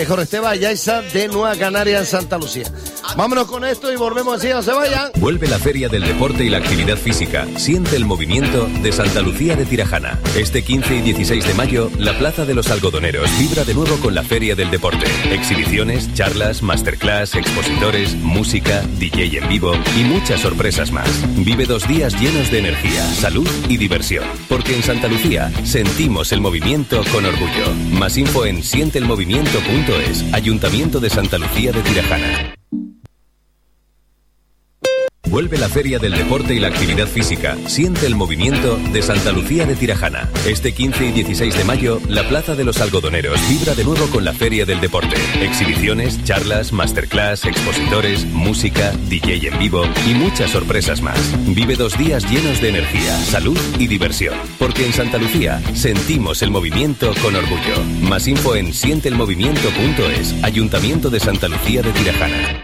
Jorge Esteban Yaiza de Nueva Canaria en Santa Lucía. Vámonos con esto y volvemos así, no se vayan. Vuelve la Feria del Deporte y la Actividad Física. Siente el movimiento de Santa Lucía de Tirajana. Este 15 y 16 de mayo, la Plaza de los Algodoneros vibra de nuevo con la Feria del Deporte. Exhibiciones, charlas, masterclass, expositores, música, DJ en vivo y muchas sorpresas más. Vive 2 días llenos de energía, salud y diversión. Porque en Santa Lucía sentimos el movimiento con orgullo. Más info en sienteelmovimiento.es. Ayuntamiento de Santa Lucía de Tirajana. Vuelve la Feria del Deporte y la Actividad Física. Siente el movimiento de Santa Lucía de Tirajana. Este 15 y 16 de mayo, la Plaza de los Algodoneros vibra de nuevo con la Feria del Deporte. Exhibiciones, charlas, masterclass, expositores, música, DJ en vivo y muchas sorpresas más. Vive 2 días llenos de energía, salud y diversión. Porque en Santa Lucía sentimos el movimiento con orgullo. Más info en sienteelmovimiento.es. Ayuntamiento de Santa Lucía de Tirajana.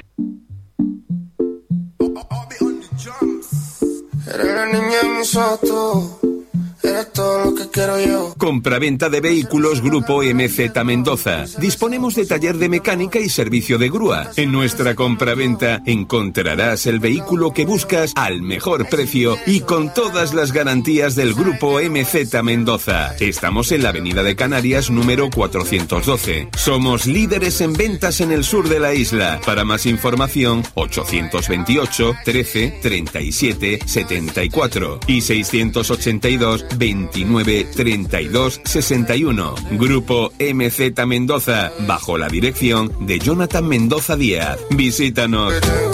Eres la niña en mis ojos, eres todo lo que quiero yo. Compraventa de vehículos Grupo MZ Mendoza. Disponemos de taller de mecánica y servicio de grúa. En nuestra compraventa encontrarás el vehículo que buscas al mejor precio y con todas las garantías del Grupo MZ Mendoza. Estamos en la Avenida de Canarias número 412. Somos líderes en ventas en el sur de la isla. Para más información, 828 13 37 74 y 682 29 32 61. Grupo MZ Mendoza, bajo la dirección de Jonathan Mendoza Díaz. Visítanos.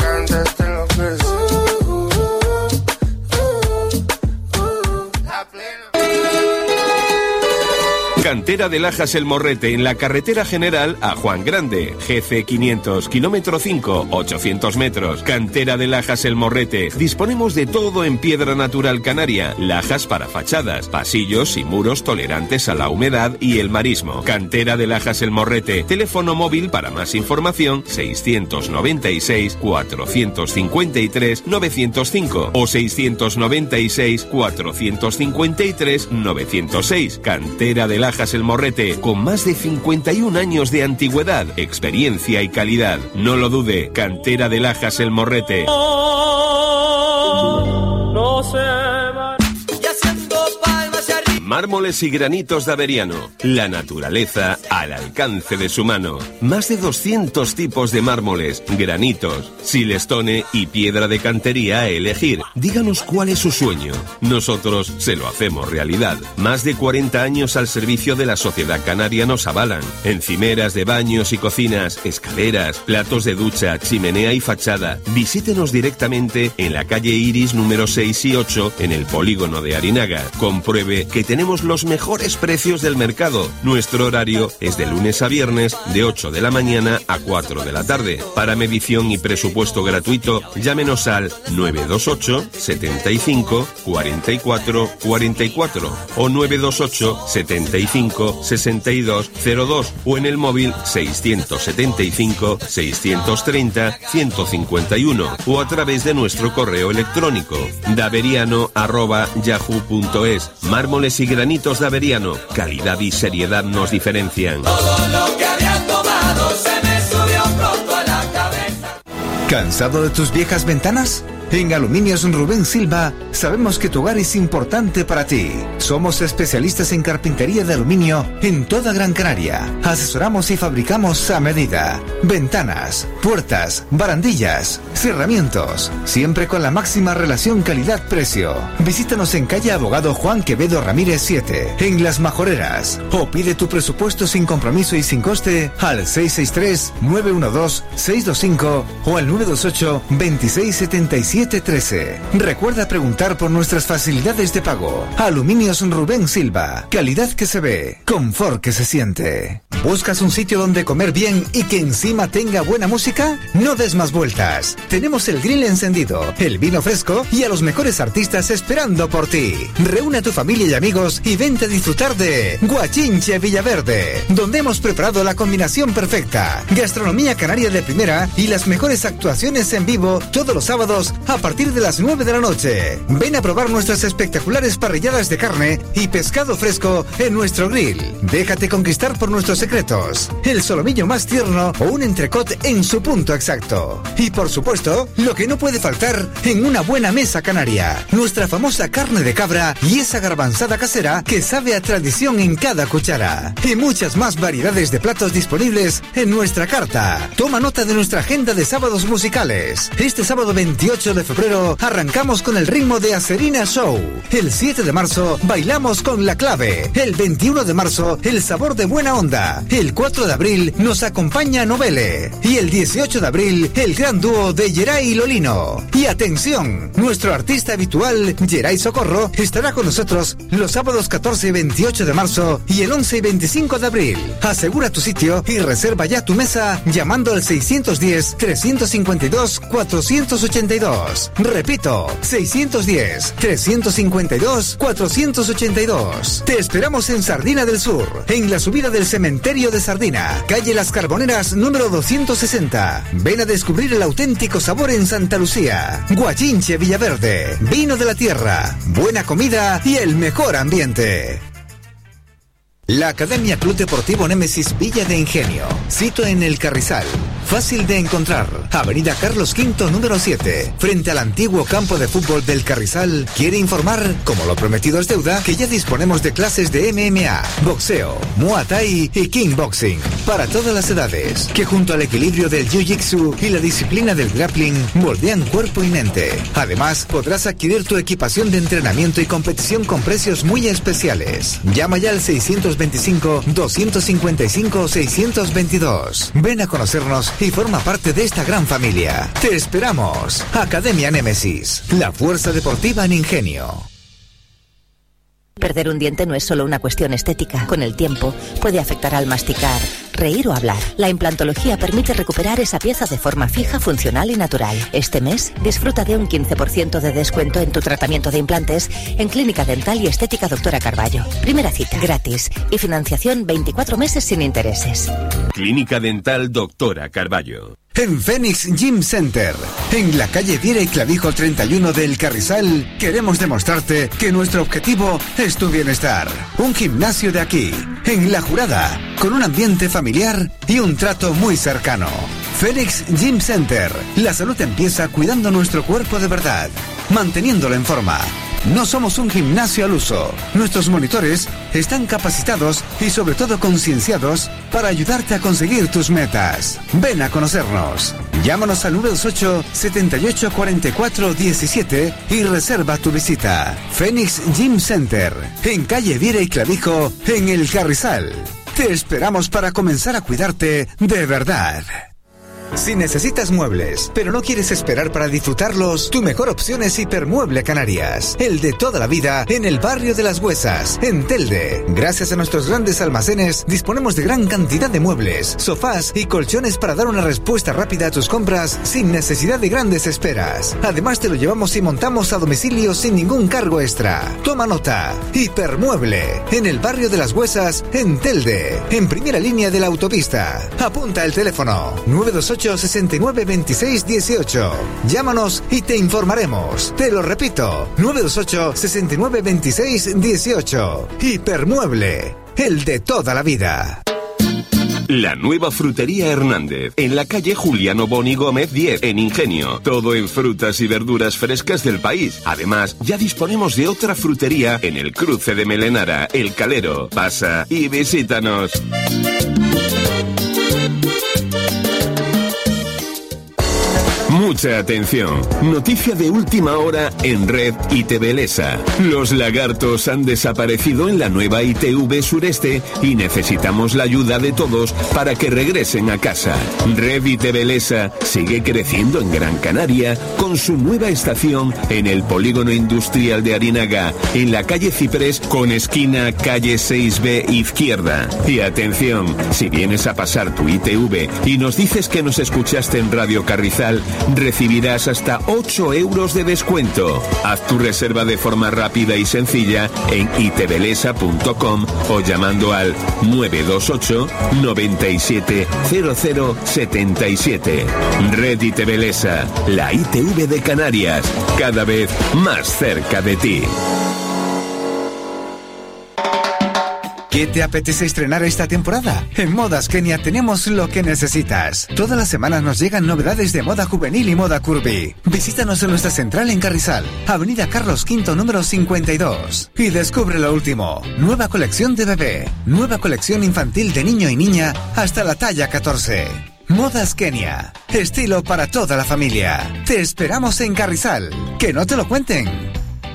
Cantera de Lajas El Morrete, en la carretera general a Juan Grande, GC 500, kilómetro 5, 800 metros. Cantera de Lajas El Morrete. Disponemos de todo en piedra natural canaria, lajas para fachadas, pasillos y muros tolerantes a la humedad y el marismo. Cantera de Lajas El Morrete. Teléfono móvil para más información 696 453 905 o 696 453 906. Cantera de Lajas El Morrete, con más de 51 años de antigüedad, experiencia y calidad. No lo dude, Cantera de Lajas El Morrete. No se va. Y haciendo palmas y arriba. Mármoles y granitos de Averiano. La naturaleza al alcance de su mano. Más de 200 tipos de mármoles, granitos, silestone y piedra de cantería a elegir. Díganos cuál es su sueño. Nosotros se lo hacemos realidad. Más de 40 años al servicio de la sociedad canaria nos avalan. Encimeras de baños y cocinas, escaleras, platos de ducha, chimenea y fachada. Visítenos directamente en la calle Iris número 6 y 8 en el polígono de Arinaga. Compruebe que tenemos los mejores precios del mercado. Nuestro horario es de lunes a viernes de 8 de la mañana a 4 de la tarde. Para medición y presupuesto gratuito, llámenos al 928 75 44 44 o 928 75 62 02 o en el móvil 675 630 151 o a través de nuestro correo electrónico daveriano@yahoo.es. Mármoles y granitos de Averiano. Calidad y seriedad nos diferencian. Todo lo que había tomado se me subió pronto a la cabeza. ¿Cansado de tus viejas ventanas? En Aluminios Rubén Silva sabemos que tu hogar es importante para ti. Somos especialistas en carpintería de aluminio en toda Gran Canaria. Asesoramos y fabricamos a medida. Ventanas, puertas, barandillas, cerramientos. Siempre con la máxima relación calidad-precio. Visítanos en calle Abogado Juan Quevedo Ramírez 7, en Las Majoreras. O pide tu presupuesto sin compromiso y sin coste al 663-912-625 o al 928-2677-13. Recuerda preguntar por nuestras facilidades de pago. Aluminios Rubén Silva. Calidad que se ve, confort que se siente. ¿Buscas un sitio donde comer bien y que encima tenga buena música? No des más vueltas. Tenemos el grill encendido, el vino fresco y a los mejores artistas esperando por ti. Reúne a tu familia y amigos y vente a disfrutar de Guachinche Villaverde, donde hemos preparado la combinación perfecta. Gastronomía canaria de primera y las mejores actuaciones en vivo todos los sábados a partir de las 9 de la noche. Ven a probar nuestras espectaculares parrilladas de carne y pescado fresco en nuestro grill. Déjate conquistar por nuestros secretos secretos, el solomillo más tierno o un entrecot en su punto exacto. Y por supuesto, lo que no puede faltar en una buena mesa canaria, nuestra famosa carne de cabra y esa garbanzada casera que sabe a tradición en cada cuchara. Y muchas más variedades de platos disponibles en nuestra carta. Toma nota de nuestra agenda de sábados musicales. Este sábado 28 de febrero arrancamos con el ritmo de Acerina Show. El 7 de marzo bailamos con La Clave. El 21 de marzo el sabor de Buena Onda. El 4 de abril nos acompaña Novele. Y el 18 de abril el gran dúo de Geray y Lolino. Y atención, nuestro artista habitual Geray Socorro estará con nosotros los sábados 14 y 28 de marzo y el 11 y 25 de abril. Asegura tu sitio y reserva ya tu mesa llamando al 610-352-482. Repito, 610-352-482. Te esperamos en Sardina del Sur, en la subida del cementerio de Sardina, calle Las Carboneras número 260. Ven a descubrir el auténtico sabor en Santa Lucía. Guachinche Villaverde, vino de la tierra, buena comida y el mejor ambiente. La Academia Club Deportivo Némesis Villa de Ingenio, sito en El Carrizal, fácil de encontrar, Avenida Carlos V número 7, frente al antiguo campo de fútbol del Carrizal, quiere informar, como lo prometido es deuda, que ya disponemos de clases de MMA, boxeo, Muay Thai y Kickboxing, para todas las edades, que junto al equilibrio del Jiu-Jitsu y la disciplina del grappling, moldean cuerpo y mente. Además, podrás adquirir tu equipación de entrenamiento y competición con precios muy especiales. Llama ya al 625-255-622. Ven a conocernos y forma parte de esta gran familia. Te esperamos. Academia Némesis, la fuerza deportiva en Ingenio. Perder un diente no es solo una cuestión estética. Con el tiempo puede afectar al masticar, reír o hablar. La implantología permite recuperar esa pieza de forma fija, funcional y natural. Este mes disfruta de un 15% de descuento en tu tratamiento de implantes en Clínica Dental y Estética Doctora Carballo. Primera cita gratis y financiación 24 meses sin intereses. Clínica Dental Doctora Carballo. En Phoenix Gym Center, en la calle Viera y Clavijo 31 del Carrizal, queremos demostrarte que nuestro objetivo es tu bienestar. Un gimnasio de aquí, en La Jurada, con un ambiente familiar y un trato muy cercano. Phoenix Gym Center, la salud empieza cuidando nuestro cuerpo de verdad, manteniéndolo en forma. No somos un gimnasio al uso. Nuestros monitores están capacitados y sobre todo concienciados para ayudarte a conseguir tus metas. Ven a conocernos. Llámanos al 928-7844-17 y reserva tu visita. Phoenix Gym Center, en calle Viera y Clavijo, en El Carrizal. Te esperamos para comenzar a cuidarte de verdad. Si necesitas muebles, pero no quieres esperar para disfrutarlos, tu mejor opción es Hipermueble Canarias, el de toda la vida en el barrio de Las Huesas, en Telde. Gracias a nuestros grandes almacenes, disponemos de gran cantidad de muebles, sofás y colchones para dar una respuesta rápida a tus compras sin necesidad de grandes esperas. Además, te lo llevamos y montamos a domicilio sin ningún cargo extra. Toma nota. Hipermueble, en el barrio de Las Huesas, en Telde, en primera línea de la autopista. Apunta el teléfono 928-692618. Llámanos y te informaremos. Te lo repito, 928-692618. Hipermueble, el de toda la vida. La nueva frutería Hernández, en la calle Juliano Boni Gómez 10, en Ingenio. Todo en frutas y verduras frescas del país. Además, ya disponemos de otra frutería en el cruce de Melenara, El Calero. Pasa y visítanos. Mucha atención. Noticia de última hora en Red ITV Lesa. Los lagartos han desaparecido en la nueva ITV Sureste y necesitamos la ayuda de todos para que regresen a casa. Red ITV Lesa sigue creciendo en Gran Canaria con su nueva estación en el polígono industrial de Arinaga, en la calle Ciprés con esquina calle 6B izquierda. Y atención, si vienes a pasar tu ITV y nos dices que nos escuchaste en Radio Carrizal, recibirás hasta 8 euros de descuento. Haz tu reserva de forma rápida y sencilla en itvlesa.com o llamando al 928 97 00 77. Red ITV Lesa, la ITV de Canarias, cada vez más cerca de ti. ¿Qué te apetece estrenar esta temporada? En Modas Kenia tenemos lo que necesitas. Todas las semanas nos llegan novedades de moda juvenil y moda curvy. Visítanos en nuestra central en Carrizal, Avenida Carlos V, número 52. Y descubre lo último. Nueva colección de bebé. Nueva colección infantil de niño y niña hasta la talla 14. Modas Kenia. Estilo para toda la familia. Te esperamos en Carrizal. Que no te lo cuenten.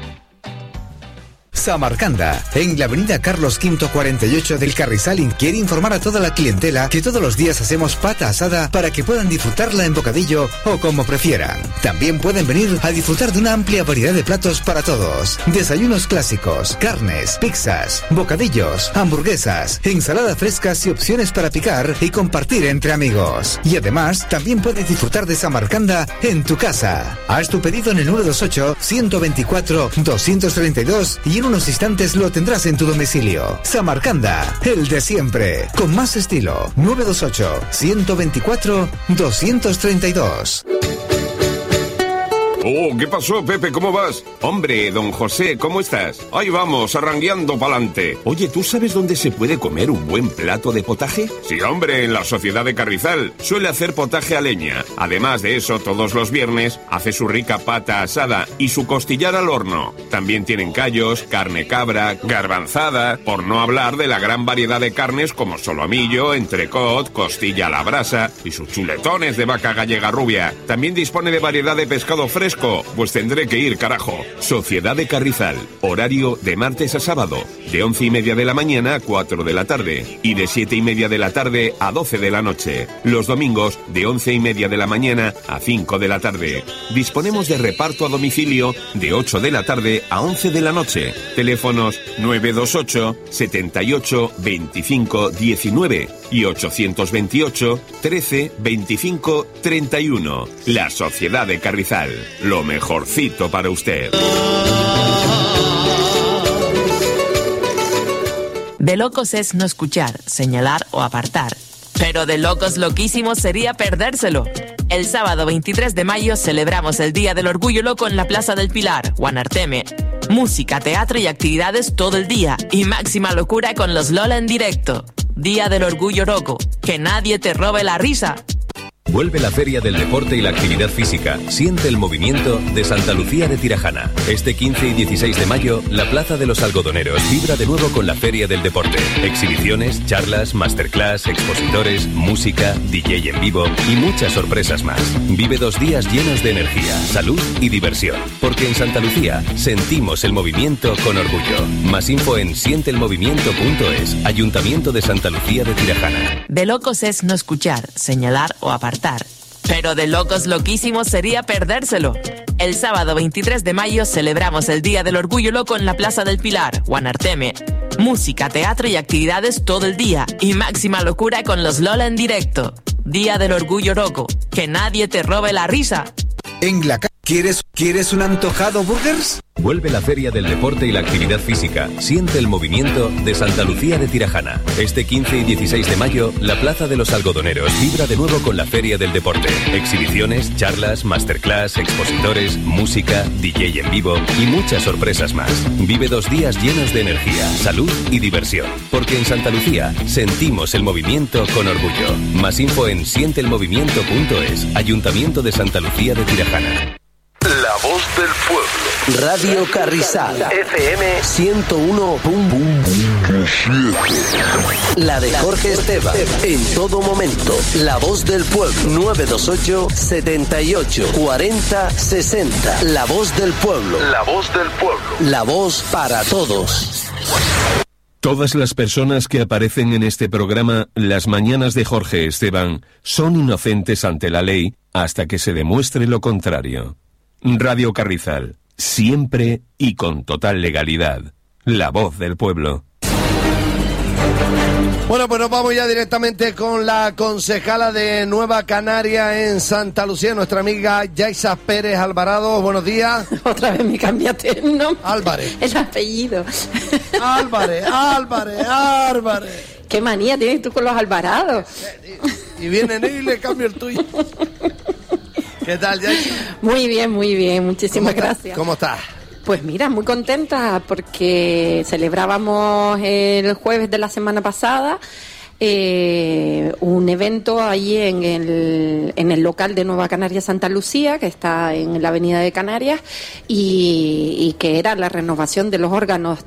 Samarcanda, en la avenida Carlos V 48 del Carrizal, quiere informar a toda la clientela que todos los días hacemos pata asada para que puedan disfrutarla en bocadillo o como prefieran. También pueden venir a disfrutar de una amplia variedad de platos para todos. Desayunos clásicos, carnes, pizzas, bocadillos, hamburguesas, ensaladas frescas y opciones para picar y compartir entre amigos. Y además, también puedes disfrutar de Samarcanda en tu casa. Haz tu pedido en el 928-124-232 y en unos instantes lo tendrás en tu domicilio. Samarcanda, el de siempre, con más estilo. 928-124-232. Oh, ¿qué pasó, Pepe? ¿Cómo vas? Hombre, don José, ¿cómo estás? Ahí vamos, arranqueando pa'lante. Oye, ¿tú sabes dónde se puede comer un buen plato de potaje? Sí, hombre, en la Sociedad de Carrizal. Suele hacer potaje a leña. Además de eso, todos los viernes hace su rica pata asada y su costillar al horno. También tienen callos, carne cabra, garbanzada, por no hablar de la gran variedad de carnes como solomillo, entrecot, costilla a la brasa y sus chuletones de vaca gallega rubia. También dispone de variedad de pescado fresco. Pues tendré que ir, carajo. Sociedad de Carrizal. Horario de martes a sábado, de 11:30 de la mañana a 4 de la tarde y de 7:30 de la tarde a 12 de la noche. Los domingos, de 11:30 de la mañana a 5 de la tarde. Disponemos de reparto a domicilio de 8 de la tarde a 11 de la noche. Teléfonos 928 78 25 19 y 828 13 25 31. La Sociedad de Carrizal. Lo mejorcito para usted. De locos es no escuchar, señalar o apartar. Pero de locos loquísimos sería perdérselo. El sábado 23 de mayo celebramos el Día del Orgullo Loco en la Plaza del Pilar, Guanarteme. Música, teatro y actividades todo el día. Y máxima locura con los Lola en directo. Día del Orgullo Loco. Que nadie te robe la risa. Vuelve la Feria del Deporte y la Actividad Física. Siente el movimiento de Santa Lucía de Tirajana. Este 15 y 16 de mayo, la Plaza de los Algodoneros vibra de nuevo con la Feria del Deporte. Exhibiciones, charlas, masterclass, expositores, música, DJ en vivo y muchas sorpresas más. Vive 2 días llenos de energía, salud y diversión. Porque en Santa Lucía sentimos el movimiento con orgullo. Más info en sienteelmovimiento.es. Ayuntamiento de Santa Lucía de Tirajana. De locos es no escuchar, señalar o apartar. Pero de locos loquísimos sería perdérselo. El sábado 23 de mayo celebramos el Día del Orgullo Loco en la Plaza del Pilar, Guanarteme. Música, teatro y actividades todo el día. Y máxima locura con los Lola en directo. Día del Orgullo Loco. Que nadie te robe la risa. En la ¿Quieres un antojado burgers? Vuelve la Feria del Deporte y la Actividad Física. Siente el movimiento de Santa Lucía de Tirajana. Este 15 y 16 de mayo, la Plaza de los Algodoneros vibra de nuevo con la Feria del Deporte. Exhibiciones, charlas, masterclass, expositores, música, DJ en vivo y muchas sorpresas más. Vive 2 días llenos de energía, salud y diversión. Porque en Santa Lucía sentimos el movimiento con orgullo. Más info en sienteelmovimiento.es. Ayuntamiento de Santa Lucía de Tirajana. La voz del pueblo. Radio Carrizal. FM 101.7. La de Jorge Esteban. En todo momento. La voz del pueblo. 928 78 40 60. La voz del pueblo. La voz del pueblo. La voz para todos. Todas las personas que aparecen en este programa, Las Mañanas de Jorge Esteban, son inocentes ante la ley hasta que se demuestre lo contrario. Radio Carrizal, siempre y con total legalidad. La voz del pueblo. Bueno, pues nos vamos ya directamente con la concejala de Nueva Canaria en Santa Lucía, nuestra amiga Yaisa Pérez Alvarado. Buenos días. Otra vez me cambiaste el nombre. Álvarez. El apellido. Álvarez. Qué manía tienes tú con los Alvarados. Y viene y le cambio el tuyo. ¿Qué tal, Yaisa? Muy bien, muchísimas gracias. ¿Cómo estás? Pues mira, muy contenta porque celebrábamos el jueves de la semana pasada un evento allí en el local de Nueva Canarias Santa Lucía, que está en la Avenida de Canarias, y que era la renovación de los órganos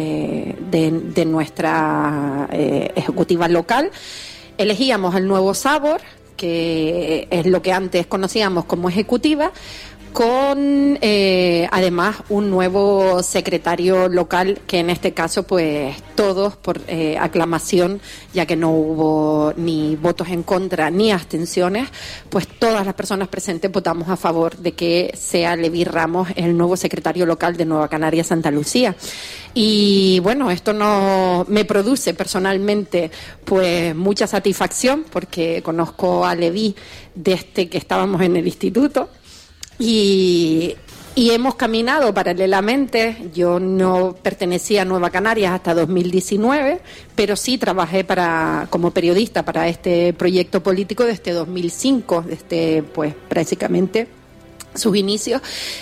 de nuestra ejecutiva local. Elegíamos al nuevo Sabor, que es lo que antes conocíamos como ejecutiva, con además un nuevo secretario local, que en este caso pues todos por aclamación, ya que no hubo ni votos en contra ni abstenciones, pues todas las personas presentes votamos a favor de que sea Levi Ramos el nuevo secretario local de Nueva Canarias Santa Lucía. Y bueno, esto me produce personalmente pues mucha satisfacción, porque conozco a Levi desde que estábamos en el instituto. Y hemos caminado paralelamente. Yo no pertenecía a Nueva Canarias hasta 2019, pero sí trabajé como periodista para este proyecto político desde 2005, desde pues prácticamente sus inicios,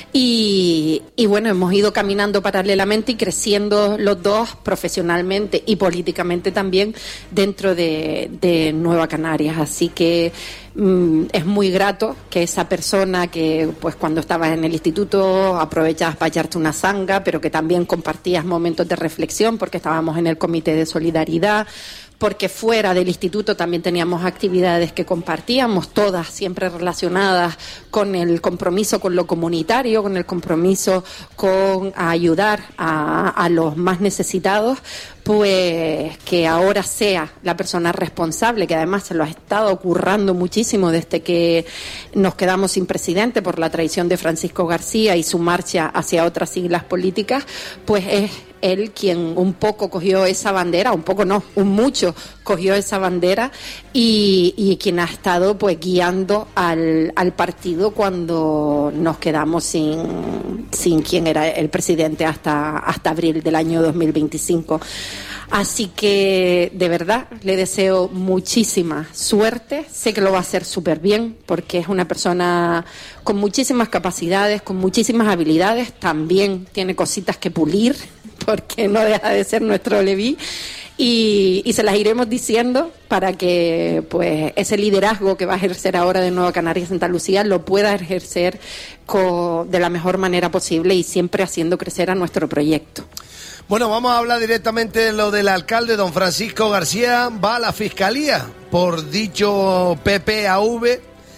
y bueno, hemos ido caminando paralelamente y creciendo los dos profesionalmente y políticamente también dentro de Nueva Canarias, así que es muy grato que esa persona que pues cuando estabas en el instituto aprovechabas para echarte una zanga, pero que también compartías momentos de reflexión porque estábamos en el comité de solidaridad, porque fuera del instituto también teníamos actividades que compartíamos, todas siempre relacionadas con el compromiso con lo comunitario, con el compromiso con ayudar a los más necesitados, pues que ahora sea la persona responsable, que además se lo ha estado currando muchísimo desde que nos quedamos sin presidente por la traición de Francisco García y su marcha hacia otras siglas políticas, pues es él quien un poco cogió esa bandera, un poco no, un mucho cogió esa bandera y quien ha estado pues guiando al partido cuando nos quedamos sin quien era el presidente hasta abril del año 2025. Así que de verdad le deseo muchísima suerte. Sé que lo va a hacer súper bien porque es una persona con muchísimas capacidades, con muchísimas habilidades. También tiene cositas que pulir porque no deja de ser nuestro Levi. Y se las iremos diciendo para que pues ese liderazgo que va a ejercer ahora de Nueva Canarias Santa Lucía lo pueda ejercer de la mejor manera posible y siempre haciendo crecer a nuestro proyecto. Bueno, vamos a hablar directamente de lo del alcalde, don Francisco García. Va a la fiscalía por dicho PPAV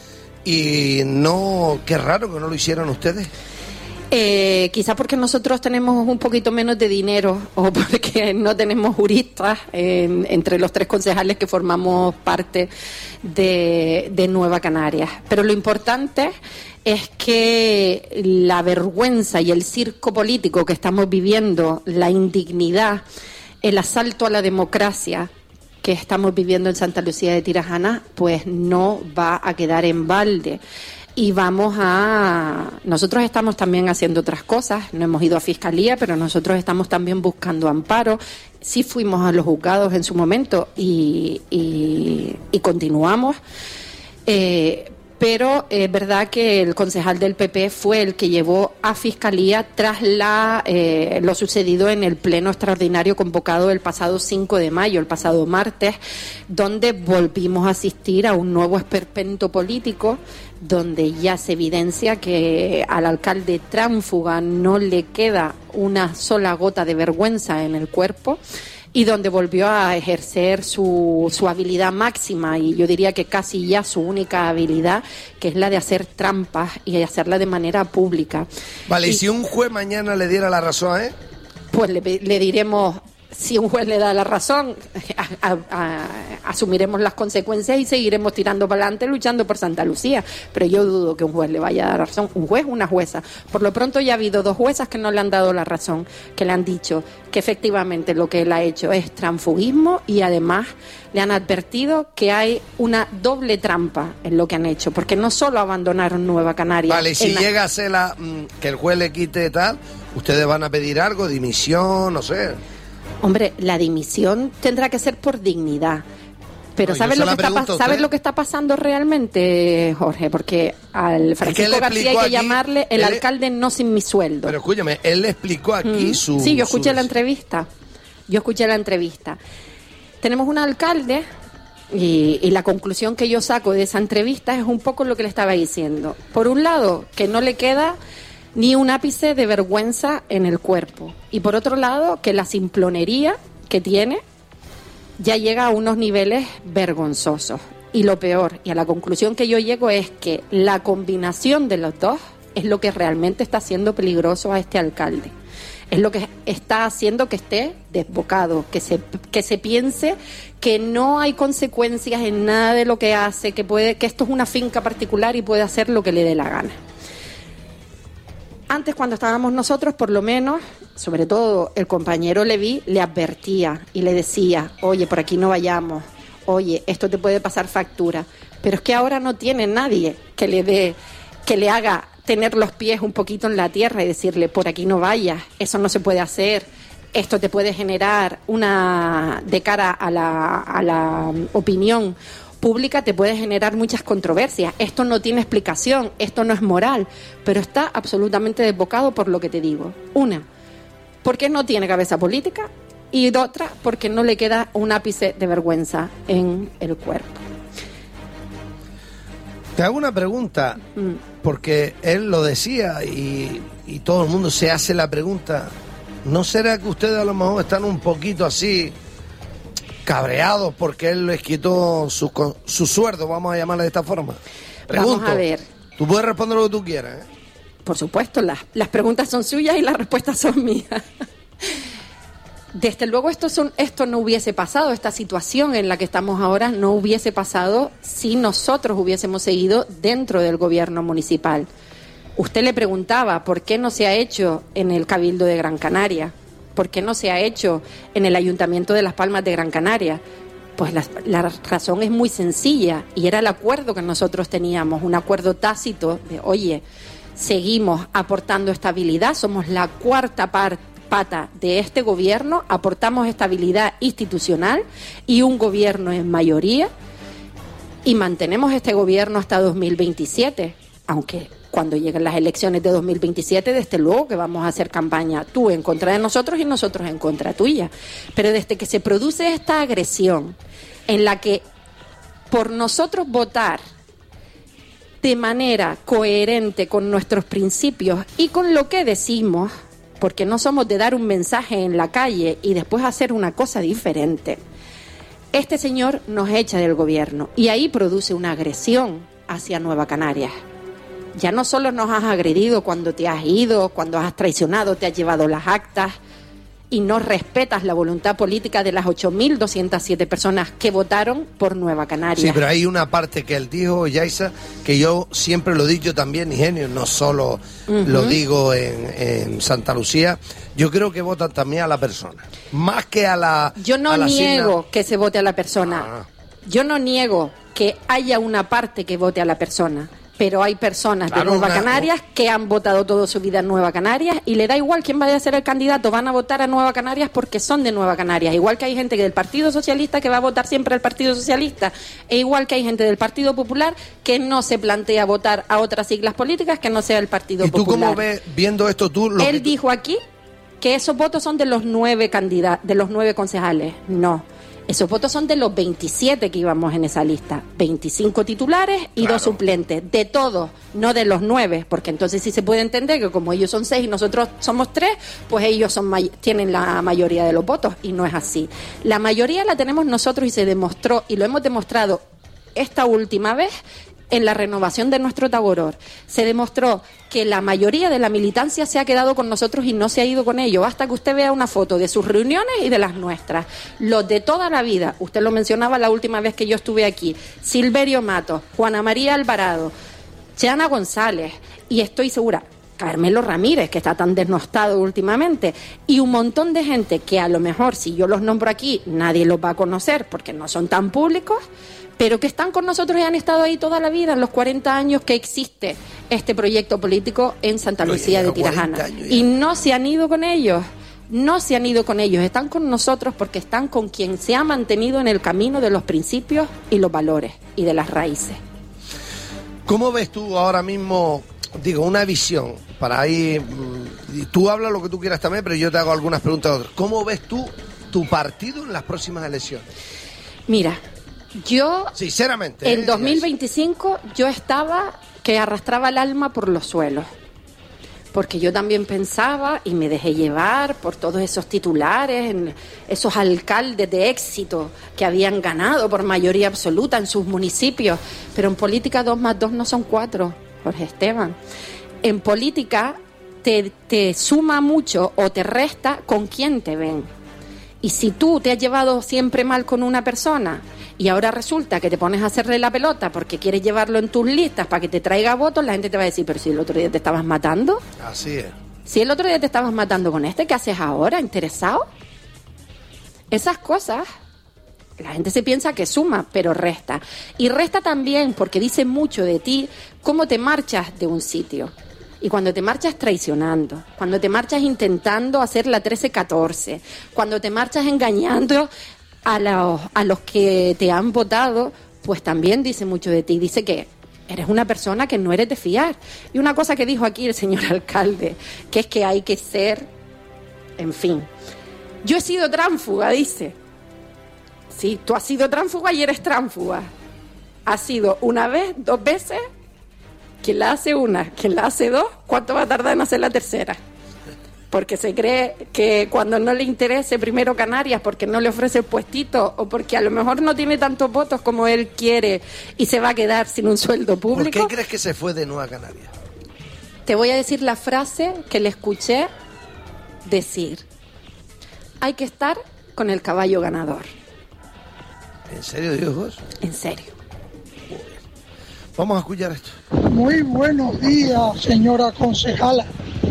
y no, qué raro que no lo hicieron ustedes. Quizás porque nosotros tenemos un poquito menos de dinero o porque no tenemos juristas entre los 3 concejales que formamos parte de Nueva Canarias. Pero lo importante es que la vergüenza y el circo político que estamos viviendo, la indignidad, el asalto a la democracia que estamos viviendo en Santa Lucía de Tirajana, pues no va a quedar en balde. Y nosotros estamos también haciendo otras cosas, no hemos ido a fiscalía, pero nosotros estamos también buscando amparo. Sí fuimos a los juzgados en su momento y continuamos. Pero es verdad que el concejal del PP fue el que llevó a fiscalía tras lo sucedido en el pleno extraordinario convocado el pasado 5 de mayo, el pasado martes, donde volvimos a asistir a un nuevo esperpento político, donde ya se evidencia que al alcalde tránsfuga no le queda una sola gota de vergüenza en el cuerpo, y donde volvió a ejercer su habilidad máxima, y yo diría que casi ya su única habilidad, que es la de hacer trampas y hacerla de manera pública. Vale, y si un juez mañana le diera la razón, pues le diremos, si un juez le da la razón, asumiremos las consecuencias y seguiremos tirando para adelante luchando por Santa Lucía. Pero yo dudo que un juez le vaya a dar razón. Un juez, una jueza. Por lo pronto ya ha habido 2 juezas que no le han dado la razón, que le han dicho que efectivamente lo que él ha hecho es transfugismo, y además le han advertido que hay una doble trampa en lo que han hecho, porque no solo abandonaron Nueva Canarias. Vale, y si llega a ser que el juez le quite tal, ¿ustedes van a pedir algo, dimisión, no sé? Hombre, la dimisión tendrá que ser por dignidad. Pero No, ¿sabes, yo lo se que la está, pregunto a ¿sabes usted. lo que está pasando realmente, Jorge? Porque al Francisco él García hay explicó que aquí- llamarle el él- alcalde no sin mi sueldo. Pero escúchame, él le explicó aquí su... Sí, yo escuché su- la entrevista. Tenemos un alcalde y la conclusión que yo saco de esa entrevista es un poco lo que le estaba diciendo. Por un lado, que no le queda ni un ápice de vergüenza en el cuerpo. Y por otro lado, que la simplonería que tiene ya llega a unos niveles vergonzosos. Y lo peor, y a la conclusión que yo llego, es que la combinación de los dos es lo que realmente está haciendo peligroso a este alcalde. Es lo que está haciendo que esté desbocado, que se piense que no hay consecuencias en nada de lo que hace, que esto es una finca particular y puede hacer lo que le dé la gana. Antes, cuando estábamos nosotros, por lo menos, sobre todo el compañero Leví, le advertía y le decía, oye, por aquí no vayamos, oye, esto te puede pasar factura. Pero es que ahora no tiene nadie que le haga tener los pies un poquito en la tierra y decirle, por aquí no vayas, eso no se puede hacer, esto te puede generar de cara a la opinión pública, te puede generar muchas controversias. Esto no tiene explicación, esto no es moral, pero está absolutamente desbocado por lo que te digo. Una, porque no tiene cabeza política, y otra, porque no le queda un ápice de vergüenza en el cuerpo. Te hago una pregunta, porque él lo decía y todo el mundo se hace la pregunta. ¿No será que ustedes a lo mejor están un poquito así cabreados porque él les quitó su sueldo, vamos a llamarle de esta forma? Pregunto. Vamos a ver. Tú puedes responder lo que tú quieras, ¿eh? Por supuesto, las preguntas son suyas y las respuestas son mías. Desde luego esto no hubiese pasado, esta situación en la que estamos ahora no hubiese pasado si nosotros hubiésemos seguido dentro del gobierno municipal. Usted le preguntaba por qué no se ha hecho en el Cabildo de Gran Canaria, por qué no se ha hecho en el Ayuntamiento de Las Palmas de Gran Canaria. Pues la razón es muy sencilla y era el acuerdo que nosotros teníamos, un acuerdo tácito de, oye, seguimos aportando estabilidad, somos la cuarta pata de este gobierno, aportamos estabilidad institucional y un gobierno en mayoría y mantenemos este gobierno hasta 2027, aunque cuando lleguen las elecciones de 2027, desde luego que vamos a hacer campaña tú en contra de nosotros y nosotros en contra tuya. Pero desde que se produce esta agresión en la que por nosotros votar de manera coherente con nuestros principios y con lo que decimos, porque no somos de dar un mensaje en la calle y después hacer una cosa diferente, este señor nos echa del gobierno y ahí produce una agresión hacia Nueva Canarias. Ya no solo nos has agredido cuando te has ido, cuando has traicionado, te has llevado las actas y no respetas la voluntad política de las 8.207 personas que votaron por Nueva Canarias. Sí, pero hay una parte que él dijo, Yaisa, que yo siempre lo he dicho también, Ingenio, no solo lo digo en Santa Lucía, yo creo que votan también a la persona, más que a la... Yo no a la niego que se vote a la persona, yo no niego que haya una parte que vote a la persona, pero hay personas de Nueva Canarias que han votado toda su vida en Nueva Canarias y le da igual quién vaya a ser el candidato, van a votar a Nueva Canarias porque son de Nueva Canarias, igual que hay gente del Partido Socialista que va a votar siempre al Partido Socialista, e igual que hay gente del Partido Popular que no se plantea votar a otras siglas políticas que no sea el Partido Popular. ¿Y tú cómo ves, viendo esto tú? Él dijo aquí que esos votos son de los 9 candidatos, de los 9 concejales. No. Esos votos son de los 27 que íbamos en esa lista. 25 titulares y 2 suplentes. De todos, no de los 9. Porque entonces sí se puede entender que como ellos son 6 y nosotros somos 3, pues ellos tienen la mayoría de los votos. Y no es así. La mayoría la tenemos nosotros y se demostró, y lo hemos demostrado esta última vez, en la renovación de nuestro Tagoror. Se demostró que la mayoría de la militancia se ha quedado con nosotros y no se ha ido con ellos. Basta que usted vea una foto de sus reuniones y de las nuestras. Los de toda la vida, usted lo mencionaba la última vez que yo estuve aquí, Silverio Matos, Juana María Alvarado, Chana González, y estoy segura, Carmelo Ramírez, que está tan desnostado últimamente, y un montón de gente que a lo mejor, si yo los nombro aquí, nadie los va a conocer porque no son tan públicos, pero que están con nosotros y han estado ahí toda la vida, en los 40 años que existe este proyecto político en Santa Lucía de Tirajana. Y no se han ido con ellos. no se han ido con ellos, están con nosotros porque están con quien se ha mantenido en el camino de los principios y los valores y de las raíces. ¿Cómo ves tú ahora mismo, digo, una visión para ir, tú hablas lo que tú quieras también, pero yo te hago algunas preguntas. ¿Cómo ves tú tu partido en las próximas elecciones? Mira, yo sinceramente, en 2025 yo estaba que arrastraba el alma por los suelos, porque yo también pensaba y me dejé llevar por todos esos titulares, esos alcaldes de éxito que habían ganado por mayoría absoluta en sus municipios, pero en política 2 más 2 no son 4, Jorge Esteban. En política te suma mucho o te resta con quién te ven. Y si tú te has llevado siempre mal con una persona y ahora resulta que te pones a hacerle la pelota porque quieres llevarlo en tus listas para que te traiga votos, la gente te va a decir, pero si el otro día te estabas matando. Así es. Si el otro día te estabas matando con este, ¿qué haces ahora? ¿Interesado? Esas cosas, la gente se piensa que suma, pero resta. Y resta también porque dice mucho de ti cómo te marchas de un sitio. Y cuando te marchas traicionando, cuando te marchas intentando hacer la 13-14, cuando te marchas engañando a los que te han votado, pues también dice mucho de ti. Dice que eres una persona que no eres de fiar. Y una cosa que dijo aquí el señor alcalde, que es que hay que ser, en fin. Yo he sido tránsfuga, dice. Sí, tú has sido tránsfuga y eres tránsfuga. Has sido una vez, 2 veces. Quien la hace una, quien la hace 2, ¿cuánto va a tardar en hacer la tercera? Porque se cree que cuando no le interese primero Canarias, porque no le ofrece el puestito, o porque a lo mejor no tiene tantos votos como él quiere y se va a quedar sin un sueldo público. ¿Por qué crees que se fue de Nueva Canarias? Te voy a decir la frase que le escuché decir. Hay que estar con el caballo ganador. ¿En serio, Dios? En serio. Vamos a escuchar esto. Muy buenos días, señora concejala.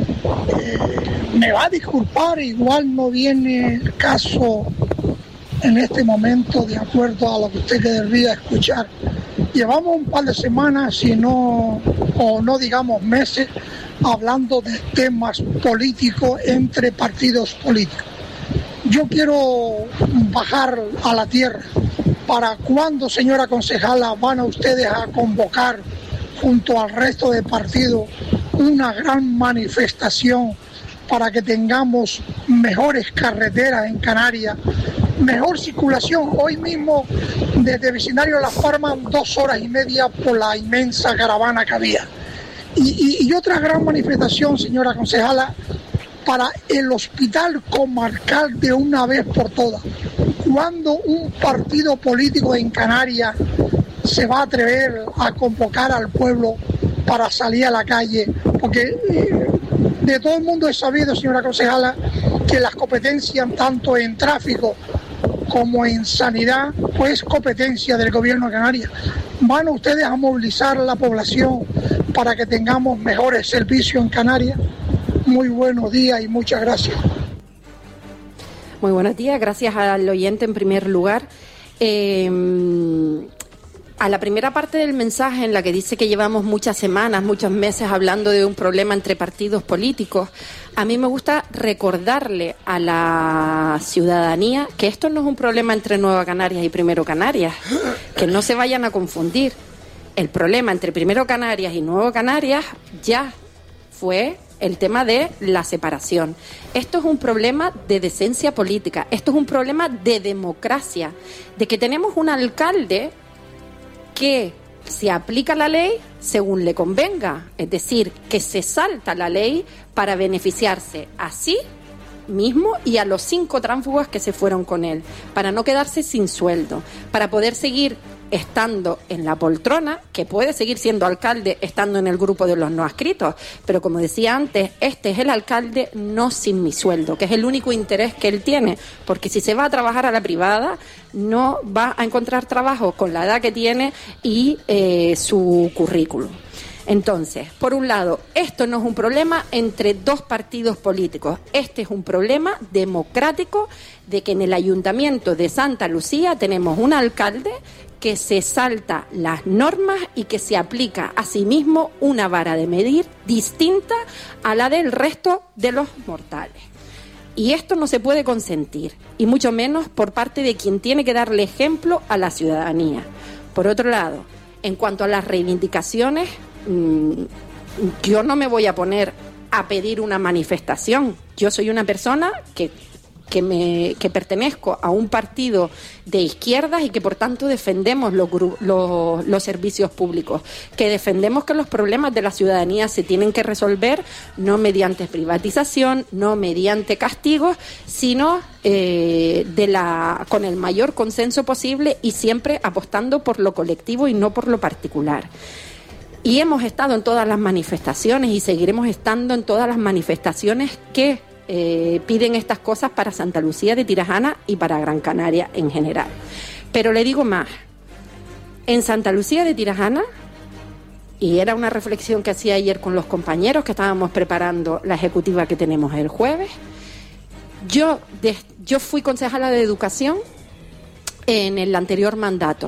Me va a disculpar, igual no viene el caso en este momento de acuerdo a lo que usted querría escuchar. Llevamos un par de semanas, si no, o no digamos meses, hablando de temas políticos entre partidos políticos. Yo quiero bajar a la tierra. ¿Para cuándo, señora concejala, van a ustedes a convocar junto al resto de partidos una gran manifestación para que tengamos mejores carreteras en Canarias, mejor circulación? Hoy mismo desde vecindario Las Palmas 2 horas y media por la inmensa caravana que había. Y otra gran manifestación, señora concejala, para el hospital comarcal de una vez por todas. ¿Cuándo un partido político en Canarias se va a atrever a convocar al pueblo para salir a la calle? Porque de todo el mundo es sabido, señora concejala, que las competencias tanto en tráfico como en sanidad, pues competencia del gobierno de Canarias. ¿Van ustedes a movilizar a la población para que tengamos mejores servicios en Canarias? Muy buenos días y muchas gracias. Muy buenos días, gracias al oyente en primer lugar. A la primera parte del mensaje, en la que dice que llevamos muchas semanas, muchos meses hablando de un problema entre partidos políticos, a mí me gusta recordarle a la ciudadanía que esto no es un problema entre Nueva Canarias y Primero Canarias, que no se vayan a confundir. El problema entre Primero Canarias y Nuevo Canarias ya fue el tema de la separación. Esto es un problema de decencia política, esto es un problema de democracia, de que tenemos un alcalde que se aplica la ley según le convenga, es decir, que se salta la ley para beneficiarse a sí mismo y a los 5 tránsfugas que se fueron con él, para no quedarse sin sueldo, para poder seguir estando en la poltrona, que puede seguir siendo alcalde estando en el grupo de los no adscritos, pero como decía antes, este es el alcalde no sin mi sueldo, que es el único interés que él tiene, porque si se va a trabajar a la privada no va a encontrar trabajo con la edad que tiene y su currículum. Entonces, por un lado, esto no es un problema entre 2 partidos políticos, este es un problema democrático de que en el Ayuntamiento de Santa Lucía tenemos un alcalde que se salta las normas y que se aplica a sí mismo una vara de medir distinta a la del resto de los mortales. Y esto no se puede consentir, y mucho menos por parte de quien tiene que darle ejemplo a la ciudadanía. Por otro lado, en cuanto a las reivindicaciones, yo no me voy a poner a pedir una manifestación. Yo soy una persona que pertenezco a un partido de izquierdas y que por tanto defendemos los servicios públicos, que defendemos que los problemas de la ciudadanía se tienen que resolver no mediante privatización, no mediante castigos, sino con el mayor consenso posible y siempre apostando por lo colectivo y no por lo particular. Y hemos estado en todas las manifestaciones y seguiremos estando en todas las manifestaciones que piden estas cosas para Santa Lucía de Tirajana y para Gran Canaria en general. Pero le digo más, en Santa Lucía de Tirajana, y era una reflexión que hacía ayer con los compañeros que estábamos preparando la ejecutiva que tenemos el jueves, yo fui concejala de educación en el anterior mandato.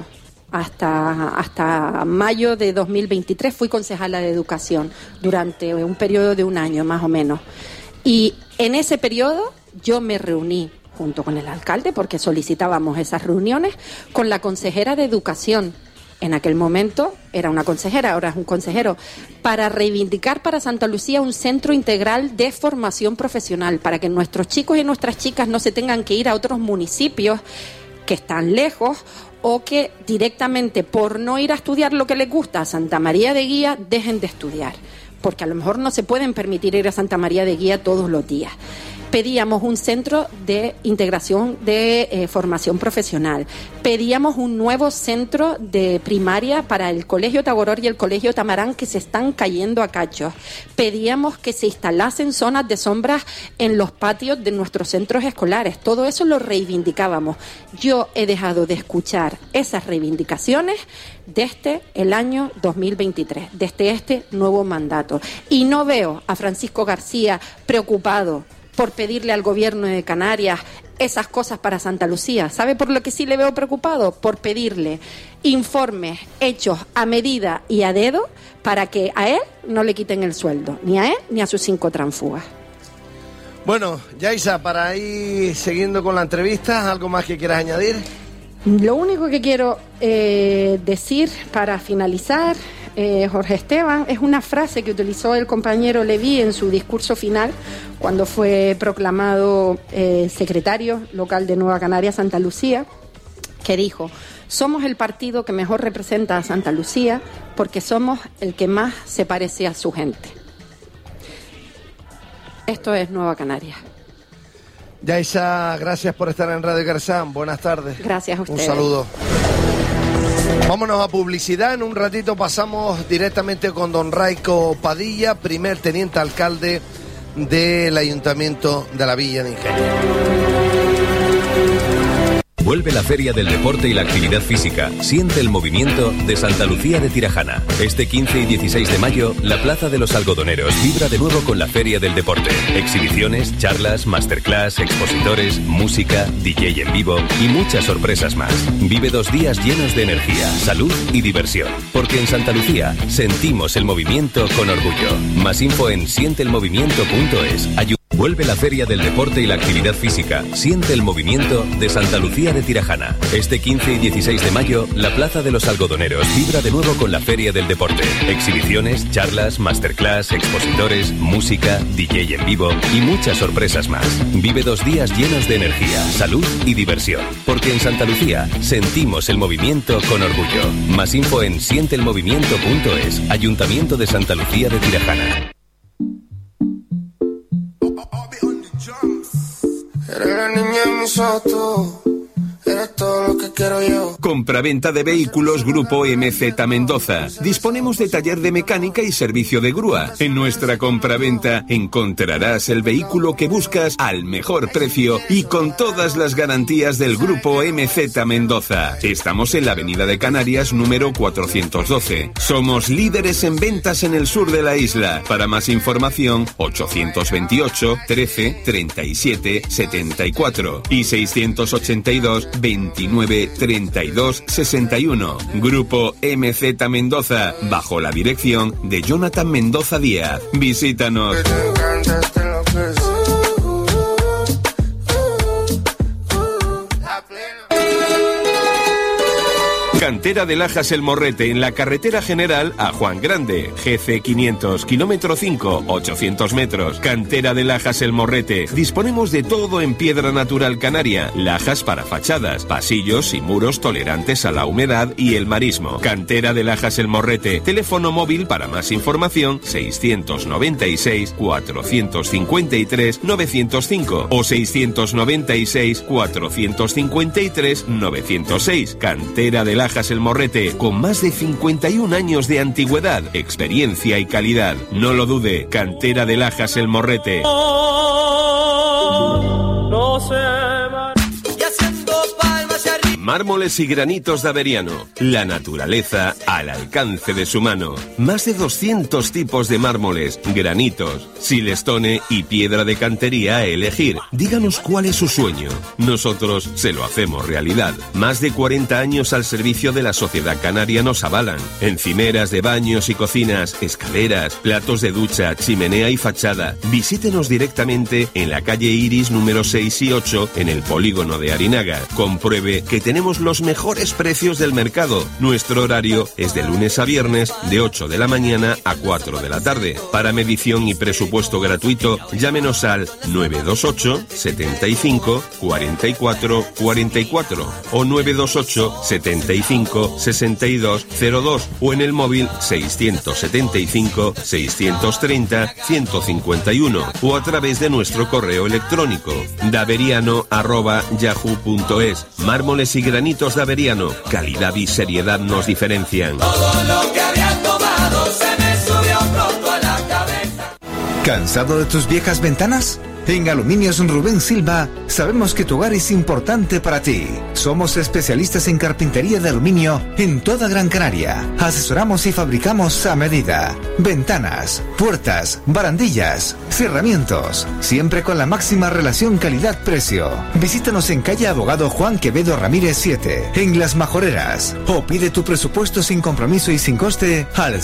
Hasta mayo de 2023 fui concejala de educación durante un periodo de un año más o menos. Y en ese periodo yo me reuní junto con el alcalde, porque solicitábamos esas reuniones, con la consejera de educación. En aquel momento era una consejera, ahora es un consejero, para reivindicar para Santa Lucía un centro integral de formación profesional, para que nuestros chicos y nuestras chicas no se tengan que ir a otros municipios que están lejos o que directamente por no ir a estudiar lo que les gusta a Santa María de Guía dejen de estudiar, porque a lo mejor no se pueden permitir ir a Santa María de Guía todos los días. Pedíamos un centro de integración de formación profesional. Pedíamos un nuevo centro de primaria para el Colegio Tagoror y el Colegio Tamarán, que se están cayendo a cachos. Pedíamos que se instalasen zonas de sombras en los patios de nuestros centros escolares. Todo eso lo reivindicábamos. Yo he dejado de escuchar esas reivindicaciones desde el año 2023, desde este nuevo mandato. Y no veo a Francisco García preocupado por pedirle al gobierno de Canarias esas cosas para Santa Lucía. ¿Sabe por lo que sí le veo preocupado? Por pedirle informes hechos a medida y a dedo para que a él no le quiten el sueldo, ni a él ni a sus 5 tránfugas. Bueno, Yaisa, para ir siguiendo con la entrevista, ¿algo más que quieras añadir? Lo único que quiero decir para finalizar, Jorge Esteban, es una frase que utilizó el compañero Leví en su discurso final cuando fue proclamado secretario local de Nueva Canaria, Santa Lucía, que dijo: somos el partido que mejor representa a Santa Lucía porque somos el que más se parece a su gente. Esto es Nueva Canaria. Yaisa, gracias por estar en Radio Garzán. Buenas tardes. Gracias a ustedes. Un saludo. Vámonos a publicidad. En un ratito pasamos directamente con don Raico Padilla, primer teniente alcalde del Ayuntamiento de la Villa de Ingenio. Vuelve la Feria del Deporte y la Actividad Física. Siente el movimiento de Santa Lucía de Tirajana. Este 15 y 16 de mayo, la Plaza de los Algodoneros vibra de nuevo con la Feria del Deporte. Exhibiciones, charlas, masterclass, expositores, música, DJ en vivo y muchas sorpresas más. Vive 2 días llenos de energía, salud y diversión. Porque en Santa Lucía sentimos el movimiento con orgullo. Más info en sienteelmovimiento.es. Vuelve la Feria del Deporte y la Actividad Física. Siente el movimiento de Santa Lucía de Tirajana. Este 15 y 16 de mayo, la Plaza de los Algodoneros vibra de nuevo con la Feria del Deporte. Exhibiciones, charlas, masterclass, expositores, música, DJ en vivo y muchas sorpresas más. Vive 2 días llenos de energía, salud y diversión. Porque en Santa Lucía sentimos el movimiento con orgullo. Más info en sienteelmovimiento.es. Ayuntamiento de Santa Lucía de Tirajana. Eres la niña en mis ojos, eres todo lo que quiero yo. Compraventa de vehículos Grupo MZ Mendoza. Disponemos de taller de mecánica y servicio de grúa. En nuestra compraventa encontrarás el vehículo que buscas al mejor precio y con todas las garantías del Grupo MZ Mendoza. Estamos en la Avenida de Canarias número 412. Somos líderes en ventas en el sur de la isla. Para más información, 828 13 37 74 y 682 29 32 61. Grupo MZ Mendoza, bajo la dirección de Jonathan Mendoza Díaz. Visítanos. Cantera de Lajas El Morrete, en la carretera general a Juan Grande, GC 500, kilómetro 5, 800 metros. Cantera de Lajas El Morrete. Disponemos de todo en piedra natural canaria, lajas para fachadas, pasillos y muros tolerantes a la humedad y el marismo. Cantera de Lajas El Morrete. Teléfono móvil para más información 696 453 905 o 696 453 906. Cantera de Lajas El Morrete, con más de 51 años de antigüedad, experiencia y calidad. No lo dude, Cantera de Lajas El Morrete. No se Mármoles y granitos de Averiano. La naturaleza al alcance de su mano. Más de 200 tipos de mármoles, granitos, silestone y piedra de cantería a elegir. Díganos cuál es su sueño. Nosotros se lo hacemos realidad. Más de 40 años al servicio de la sociedad canaria nos avalan. Encimeras de baños y cocinas, escaleras, platos de ducha, chimenea y fachada. Visítenos directamente en la calle Iris número 6 y 8 en el polígono de Arinaga. Compruebe que tenemos los mejores precios del mercado. Nuestro horario es de lunes a viernes de 8 de la mañana a 4 de la tarde. Para medición y presupuesto gratuito, llámenos al 928 75 44 44 o 928 75 62 02 o en el móvil 675 630 151 o a través de nuestro correo electrónico daveriano@yahoo.es. Mármoles y granitos de Averiano. Calidad y seriedad nos diferencian. Todo lo que había tomado se me subió pronto a la cabeza. ¿Cansado de tus viejas ventanas? En Aluminios Rubén Silva sabemos que tu hogar es importante para ti. Somos especialistas en carpintería de aluminio en toda Gran Canaria. Asesoramos y fabricamos a medida. Ventanas, puertas, barandillas, cerramientos. Siempre con la máxima relación calidad-precio. Visítanos en calle Abogado Juan Quevedo Ramírez 7, en Las Majoreras. O pide tu presupuesto sin compromiso y sin coste al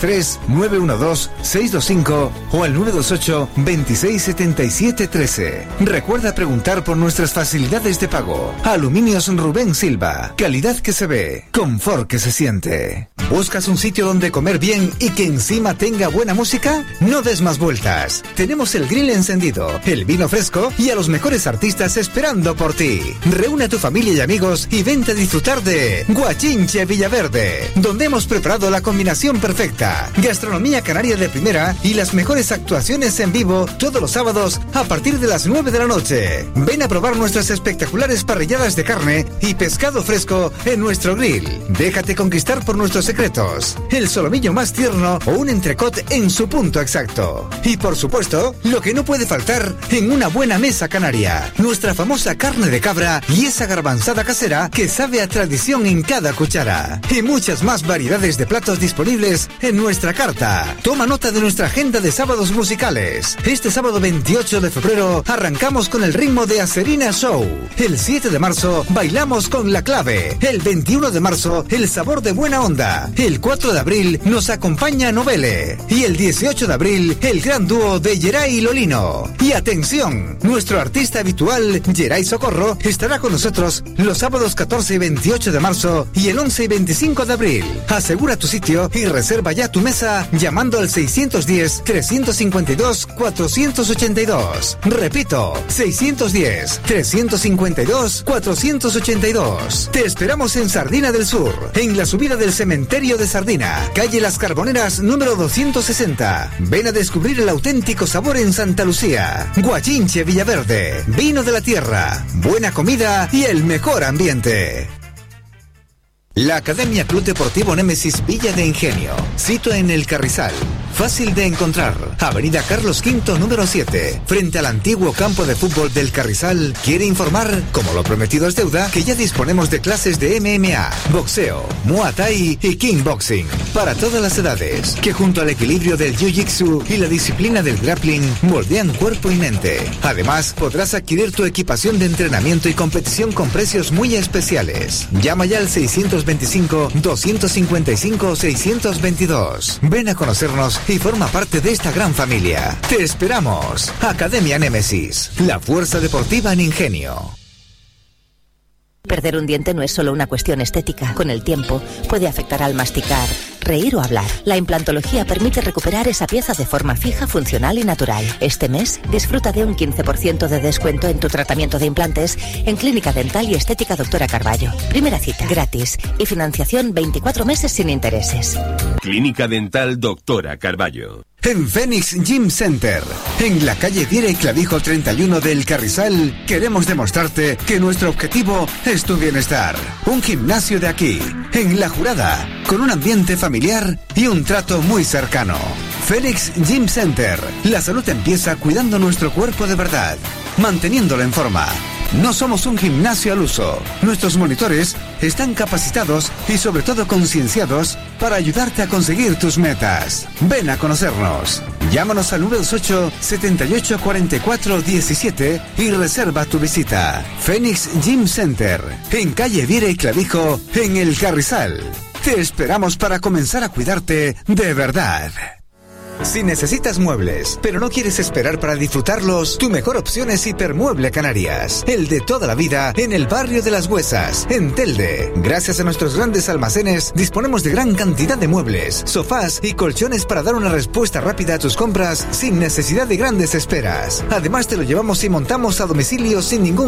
663-912-625 o al 928-2677-13. Recuerda preguntar por nuestras facilidades de pago. Aluminios Rubén Silva. Calidad que se ve, confort que se siente. ¿Buscas un sitio donde comer bien y que encima tenga buena música? No des más vueltas. Tenemos el grill encendido, el vino fresco y a los mejores artistas esperando por ti. Reúne a tu familia y amigos y vente a disfrutar de Guachinche Villaverde, donde hemos preparado la combinación perfecta. Gastronomía canaria de primera y las mejores actuaciones en vivo todos los sábados a partir de las 9 de la noche. Ven a probar nuestras espectaculares parrilladas de carne y pescado fresco en nuestro grill. Déjate conquistar por nuestros secretos. El solomillo más tierno o un entrecot en su punto exacto. Y por supuesto, lo que no puede faltar en una buena mesa canaria. Nuestra famosa carne de cabra y esa garbanzada casera que sabe a tradición en cada cuchara. Y muchas más variedades de platos disponibles en nuestra carta. Toma nota de nuestra agenda de sábados musicales. Este sábado 28 de febrero arrancamos con el ritmo de Acerina Show. El 7 de marzo bailamos con La Clave. El 21 de marzo el sabor de Buena Onda. El 4 de abril nos acompaña Novele. Y el 18 de abril el gran dúo de Geray y Lolino. Y atención, nuestro artista habitual Geray Socorro estará con nosotros los sábados 14 y 28 de marzo y el 11 y 25 de abril. Asegura tu sitio y reserva ya tu mesa llamando al 610-352-482. Repito, 610-352-482. Te esperamos en Sardina del Sur, en la subida del cementerio de Sardina, calle Las Carboneras número 260. Ven a descubrir el auténtico sabor en Santa Lucía. Guachinche Villaverde, vino de la tierra, buena comida y el mejor ambiente. La Academia Club Deportivo Némesis Villa de Ingenio, sito en El Carrizal, fácil de encontrar, avenida Carlos V número 7, frente al antiguo campo de fútbol del Carrizal. Quiere informar, como lo prometido es deuda, que ya disponemos de clases de MMA, boxeo, Muay Thai y Kickboxing, para todas las edades, que junto al equilibrio del Jiu-Jitsu y la disciplina del grappling, moldean cuerpo y mente. Además, podrás adquirir tu equipación de entrenamiento y competición con precios muy especiales. Llama ya al 625-255-622. Ven a conocernos y forma parte de esta gran familia. ¡Te esperamos! Academia Némesis, la fuerza deportiva en Ingenio. Perder un diente no es solo una cuestión estética. Con el tiempo puede afectar al masticar, reír o hablar. La implantología permite recuperar esa pieza de forma fija, funcional y natural. Este mes disfruta de un 15% de descuento en tu tratamiento de implantes en Clínica Dental y Estética Doctora Carballo. Primera cita gratis y financiación 24 meses sin intereses. Clínica Dental Doctora Carballo. En Phoenix Gym Center, en la calle Viera y Clavijo 31 del Carrizal, queremos demostrarte que nuestro objetivo es tu bienestar. Un gimnasio de aquí, en La Jurada, con un ambiente familiar y un trato muy cercano. Phoenix Gym Center, la salud empieza cuidando nuestro cuerpo de verdad, manteniéndolo en forma. No somos un gimnasio al uso. Nuestros monitores están capacitados y sobre todo concienciados para ayudarte a conseguir tus metas. Ven a conocernos. Llámanos al 928 78 44 17 y reserva tu visita. Phoenix Gym Center, en calle Viera y Clavijo, en El Carrizal. Te esperamos para comenzar a cuidarte de verdad. Si necesitas muebles, pero no quieres esperar para disfrutarlos, tu mejor opción es Hipermueble Canarias, el de toda la vida en el barrio de Las Huesas, en Telde. Gracias a nuestros grandes almacenes, disponemos de gran cantidad de muebles, sofás y colchones para dar una respuesta rápida a tus compras sin necesidad de grandes esperas. Además, te lo llevamos y montamos a domicilio sin ningún